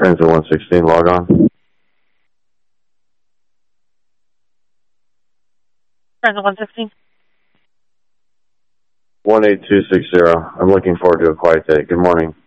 Transit 116, log on. Transit 116. 18260. I'm looking forward to a quiet day. Good morning.